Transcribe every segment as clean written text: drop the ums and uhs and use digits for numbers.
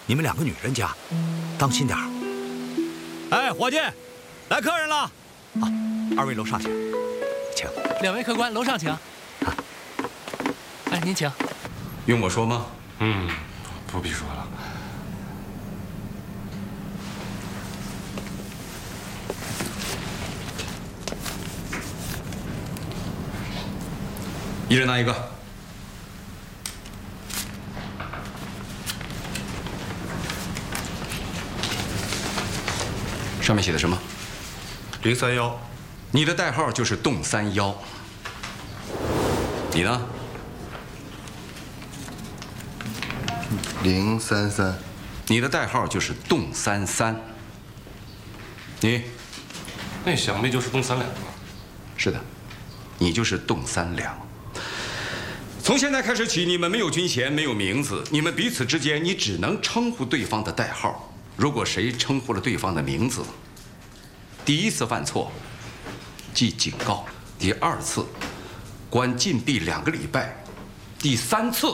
你们2个女人家，当心点儿。哎，伙计，来客人了。啊，2位楼上请，请。 2位客官，楼上请。啊，哎，您请。 用我说吗？ 不必说了。 一人拿一个。上面写的什么 031。 你的代号就是洞31。你呢 ？033。 你的代号就是洞33。你？ 那想必就是洞3两了。 是的，你就是洞3两。从现在开始起，你们没有军衔，没有名字，你们彼此之间，你只能称呼对方的代号。如果谁称呼了对方的名字，第1次犯错，记警告；第2次，关禁闭2个礼拜；第3次，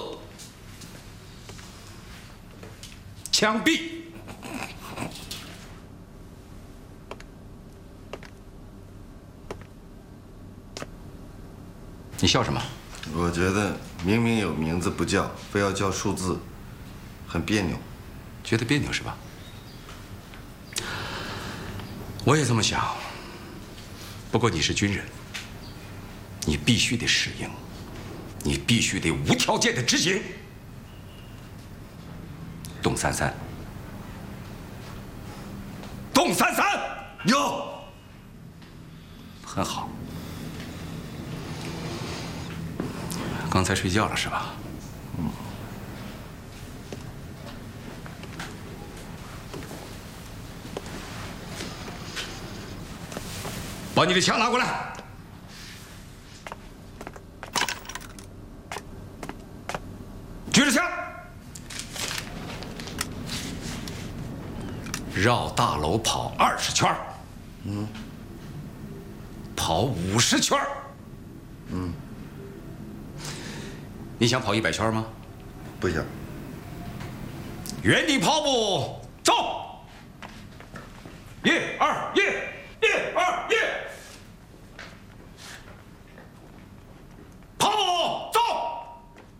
枪毙。你笑什么？ 我觉得明明有名字不叫，非要叫数字，很别扭。 觉得别扭是吧？我也这么想。不过你是军人，你必须得适应，你必须得无条件的执行。洞33，洞33， 有。 很好。刚才睡觉了是吧？把你的枪拿过来。举着枪，绕大楼跑20圈。跑50圈。你想跑100圈吗？ 不想。 原地跑步，走！1、2、1、1、2、1。